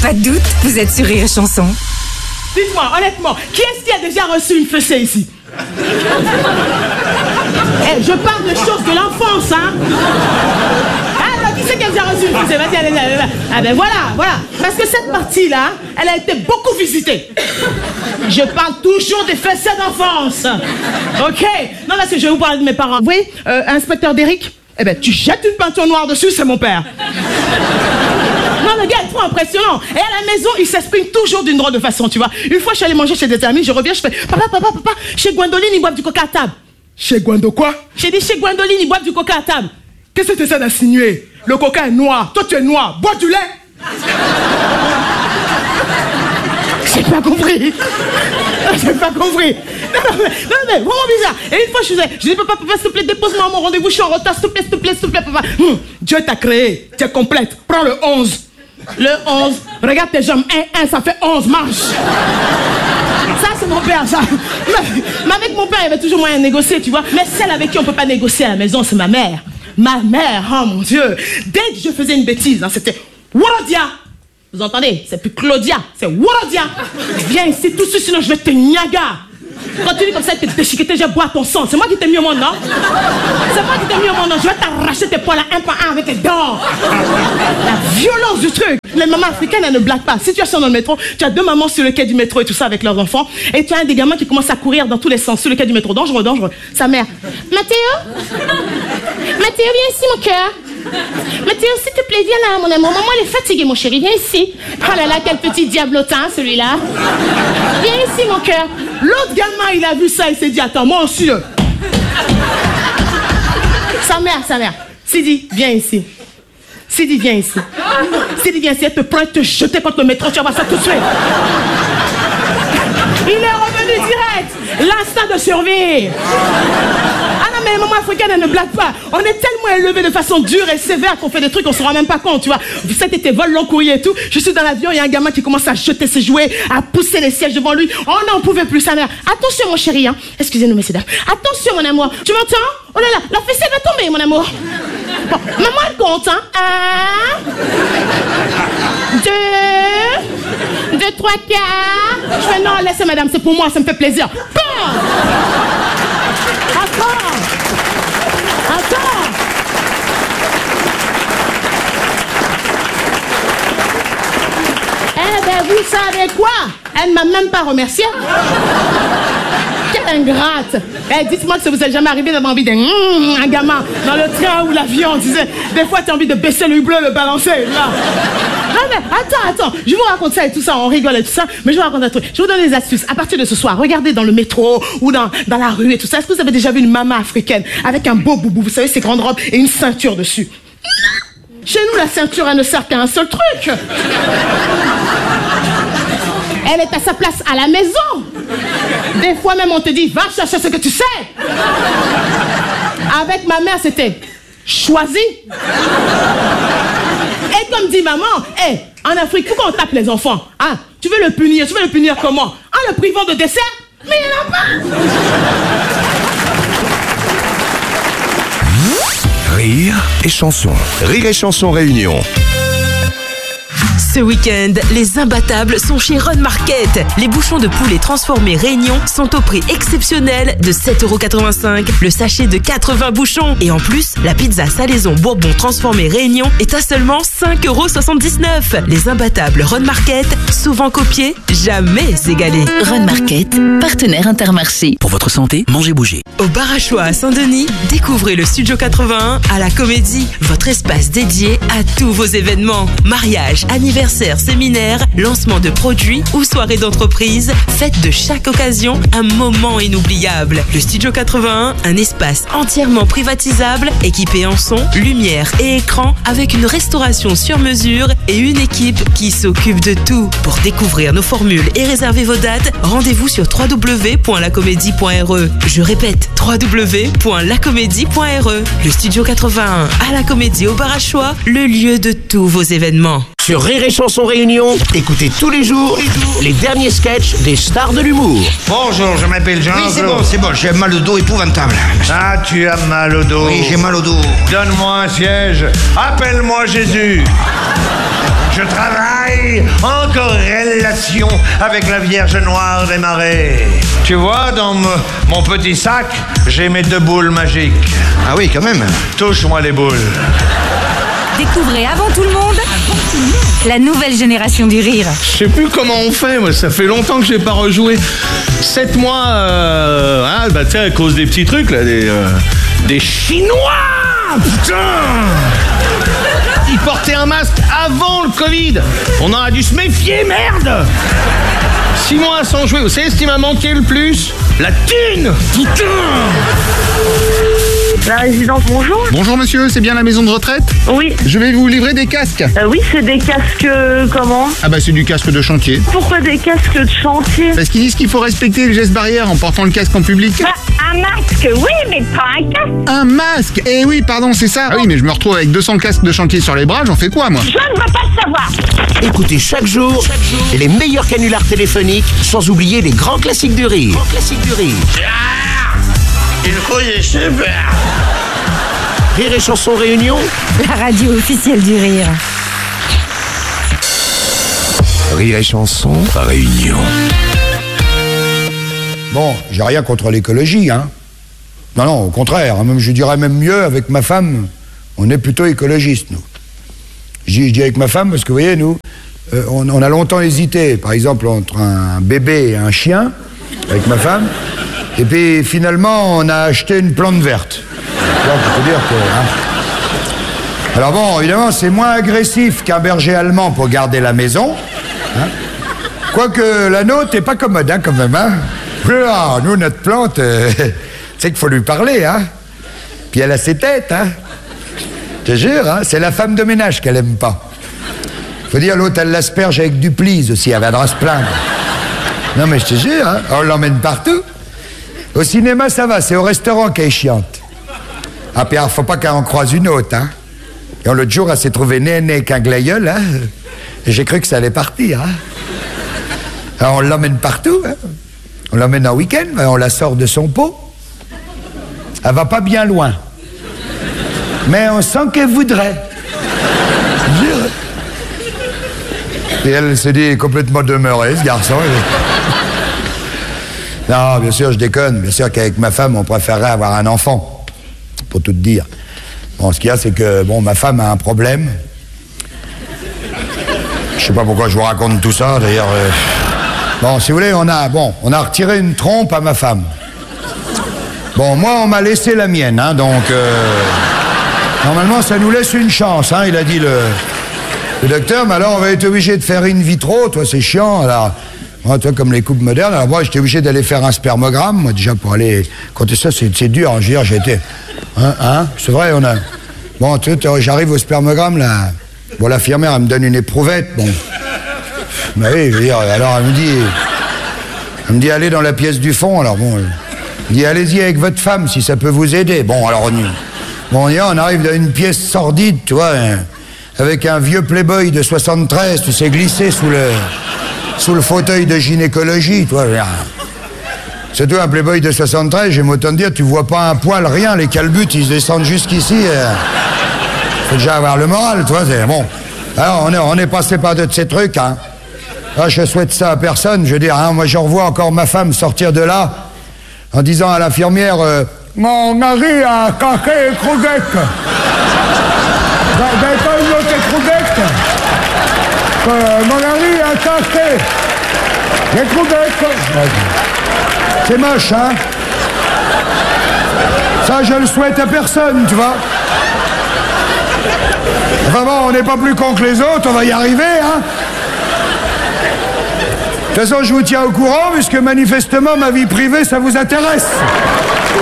Pas de doute, vous êtes sur Rire et Chanson. Dites-moi, honnêtement, qui est-ce qui a déjà reçu une fessée ici? Je parle de choses de l'enfance, hein. Alors, qui c'est qui a déjà reçu une fessée? Vas-y, allez. Ah ben voilà. Parce que cette partie-là, elle a été beaucoup visitée. Je parle toujours des fessées d'enfance. Ok? Non, là, je vais vous parler de mes parents. Vous voyez, inspecteur Derrick? Eh ben, tu jettes une peinture noire dessus, c'est mon père. Non, le gars est trop impressionnant. Et à la maison, il s'exprime toujours d'une drôle de façon, tu vois. Une fois, je suis allée manger chez des amis, je reviens, je fais papa, chez Gwendoline, ils boivent du coca à table. Chez Gwendo quoi? J'ai dit chez Gwendoline, ils boivent du coca à table. Qu'est-ce que tu essaies d'insinuer? Le coca est noir, toi tu es noir, bois du lait. J'ai pas compris. Non, mais vraiment bizarre. Et une fois, je dis papa, s'il te plaît, dépose-moi à mon rendez-vous, je suis en retard, s'il te plaît, papa. Dieu t'a créé, tu es complète. Prends le 11. Le 11. Regarde tes jambes. 1, ça fait 11, marche. Ça, c'est mon père, ça. Mais avec mon père, il y avait toujours moyen de négocier, tu vois. Mais celle avec qui on peut pas négocier à la maison, c'est ma mère. Ma mère, oh mon Dieu. Dès que je faisais une bêtise, hein, c'était Worodia. Vous entendez? C'est plus Claudia, c'est Worodia. Viens ici tout de suite, sinon je vais te niaga. Quand tu dis comme ça, tu te déchiquetais, je bois ton sang. C'est moi qui t'ai mis au monde, non? C'est moi qui t'ai mis au monde, non? Je vais t'arracher tes poils un par un avec tes dents. La violence du truc. Les mamans africaines, elles ne blaguent pas. Situation dans le métro, tu as 2 mamans sur le quai du métro et tout ça avec leurs enfants. Et tu as un des gamins qui commence à courir dans tous les sens sur le quai du métro. Dangereux. Sa mère. Mathéo, viens ici, mon cœur. Mathéo, s'il te plaît, viens là, mon amour. Maman, elle est fatiguée, mon chéri. Viens ici. Oh là là, quel petit diablotin, celui-là. Viens ici, mon cœur. L'autre gamin, il a vu ça, il s'est dit, attends, moi aussi. Sa mère. Sidi, viens ici. Sidi, viens ici. Elle te prend, te jeter contre le métro, tu vas voir ça tout de suite. Il est revenu direct. L'instinct de survie. Ah non, mais les mamans africaines, elles ne blaguent pas. On est tellement élevés de façon dure et sévère qu'on fait des trucs qu'on se rend même pas compte, tu vois. Cet été, vol long courrier et tout. Je suis dans l'avion, il y a un gamin qui commence à jeter ses jouets, à pousser les sièges devant lui. On n'en pouvait plus, sa mère. Attention, mon chéri, hein. Excusez-nous, messieurs, dames. Attention, mon amour. Tu m'entends? Oh là là, la fessée va tomber, mon amour. Bon, maman, elle compte, hein. 1, 2, 3, 4. Je fais non, laissez madame, c'est pour moi, ça me fait plaisir. Attends. Eh ben, vous savez quoi? Elle m'a même pas remercié. Quelle ingrate. Dites-moi que ça vous est jamais arrivé d'avoir envie d'un gamin dans le train ou l'avion. Des fois, tu as envie de baisser le hublot, le balancer. Là. Non, mais attends. Je vous raconte ça et tout ça. On rigole et tout ça. Mais je vous raconte un truc. Je vous donne des astuces. À partir de ce soir, regardez dans le métro ou dans la rue et tout ça. Est-ce que vous avez déjà vu une maman africaine avec un beau boubou, vous savez, ces grandes robes et une ceinture dessus? Chez nous, la ceinture, elle ne sert qu'à un seul truc. Elle est à sa place à la maison. Des fois même, on te dit, va chercher ce que tu sais. Avec ma mère, c'était choisi. Et comme dit maman, en Afrique, pourquoi on tape les enfants? Hein? Tu veux le punir comment? En le privant de dessert? Mais il n'y en a pas. Rire et chanson. Rire et chanson réunion. Ce week-end, les imbattables sont chez Run Market. Les bouchons de poulet transformés Réunion sont au prix exceptionnel de 7,85 €, le sachet de 80 bouchons. Et en plus, la pizza salaison bourbon transformée Réunion est à seulement 5,79 €. Les imbattables Run Market, souvent copiés, jamais égalés. Run Market, partenaire Intermarché. Pour votre santé, mangez, bougez. Au Bar à Choix à Saint-Denis, découvrez le Studio 81 à la Comédie, votre espace dédié à tous vos événements. Mariage, anniversaire, séminaire, lancement de produits ou soirée d'entreprise, faites de chaque occasion un moment inoubliable. Le Studio 81, un espace entièrement privatisable, équipé en son, lumière et écran, avec une restauration sur mesure et une équipe qui s'occupe de tout. Pour découvrir nos formules et réserver vos dates, rendez-vous sur www.lacomédie.re. Je répète, www.lacomédie.re. Le Studio 81 à la Comédie au Bar à Choix, le lieu de tous vos événements. Sur Rire et Chanson Réunion, écoutez tous les jours les derniers sketchs des stars de l'humour. Bonjour, je m'appelle Jean. Oui, c'est bon, j'ai mal au dos épouvantable. Ah, tu as mal au dos. Oui, j'ai mal au dos. Donne-moi un siège. Appelle-moi Jésus. Je travaille en corrélation avec la Vierge Noire des Marais. Tu vois, dans mon petit sac, j'ai mes 2 boules magiques. Ah oui, quand même. Touche-moi les boules. Découvrez avant tout le monde la nouvelle génération du rire. Je sais plus comment on fait, moi, ça fait longtemps que j'ai pas rejoué. 7 mois, tu sais, à cause des petits trucs, là, des Chinois. Putain! Ils portaient un masque avant le Covid. On en a dû se méfier, merde! 6 mois sans jouer. Vous savez ce qui m'a manqué le plus? La thune! Putain! La résidence, bonjour. Bonjour monsieur, c'est bien la maison de retraite? Oui. Je vais vous livrer des casques. Oui, c'est des casques comment? Ah bah c'est du casque de chantier. Pourquoi des casques de chantier? Parce qu'ils disent qu'il faut respecter les gestes barrières en portant le casque en public. Bah, un masque, oui, mais pas un casque. Un masque? Eh oui, pardon, c'est ça. Ah oui, mais je me retrouve avec 200 casques de chantier sur les bras, j'en fais quoi moi? Je ne veux pas le savoir. Écoutez chaque jour les meilleurs canulars téléphoniques, sans oublier les grands classiques du rire. Il est super. Rire et Chanson Réunion. La radio officielle du rire. Rire et Chanson Réunion. Bon, j'ai rien contre l'écologie, hein. Non, au contraire, hein, même, je dirais même mieux, avec ma femme, on est plutôt écologistes, nous. Je dis avec ma femme parce que, vous voyez, nous, on a longtemps hésité, par exemple, entre un bébé et un chien, avec ma femme, et puis finalement, on a acheté une plante verte. Donc, on peut dire que... Hein. Alors bon, évidemment, c'est moins agressif qu'un berger allemand pour garder la maison, hein. Quoique la nôtre est pas commode, hein, quand même, hein. Ah, nous, notre plante, tu sais qu'il faut lui parler, hein. Puis elle a ses têtes, hein. Je te jure, hein, c'est la femme de ménage qu'elle aime pas. Faut dire, l'autre, elle l'asperge avec du please aussi, elle viendra se plaindre. Non, mais je te jure, hein, on l'emmène partout. Au cinéma, ça va, c'est au restaurant qu'elle est chiante. Ah, puis alors, faut pas qu'elle en croise une autre, hein. Et l'autre jour, elle s'est trouvée nez avec un glaïeul, hein. Et j'ai cru que ça allait partir, hein. Alors, on l'emmène partout, hein. On l'emmène en week-end, on la sort de son pot. Elle va pas bien loin. Mais on sent qu'elle voudrait. Et elle se dit complètement demeurée, ce garçon. Non, bien sûr, je déconne. Bien sûr qu'avec ma femme, on préférerait avoir un enfant. Pour tout te dire. Bon, ce qu'il y a, c'est que, bon, ma femme a un problème. Je sais pas pourquoi je vous raconte tout ça, d'ailleurs... Bon, si vous voulez, on a retiré une trompe à ma femme. Bon, moi, on m'a laissé la mienne, hein, donc... normalement, ça nous laisse une chance, hein, il a dit le docteur, mais alors on va être obligé de faire in vitro, toi, c'est chiant, alors... Moi, toi, comme les couples modernes, alors moi, j'étais obligé d'aller faire un spermogramme, moi, déjà, pour aller... Compter ça, c'est dur, hein, je veux dire, j'ai été... Hein, c'est vrai, on a... Bon, tu sais, j'arrive au spermogramme, là... Bon, l'infirmière, elle me donne une éprouvette, bon... Bah oui, je veux dire, alors elle me dit allez dans la pièce du fond, alors bon, elle me dit allez-y avec votre femme si ça peut vous aider. Bon, alors on arrive dans une pièce sordide, tu vois, hein, avec un vieux playboy de 73, tu sais, glissé sous le fauteuil de gynécologie, tu vois. C'est toi un playboy de 73, j'aime autant te dire, tu vois pas un poil, rien, les calbutes, ils descendent jusqu'ici. Faut déjà avoir le moral, tu vois, c'est bon. Alors on est passé par de ces trucs, hein. Ah, je souhaite ça à personne, je veux dire, hein, moi je revois encore ma femme sortir de là en disant à l'infirmière mon mari a caqué et croquette. Mon mari a caqué et croquette. C'est moche, hein. Ça, je le souhaite à personne, tu vois. Enfin bon, on n'est pas plus cons que les autres, on va y arriver, hein. De toute façon, je vous tiens au courant, puisque manifestement, ma vie privée, ça vous intéresse.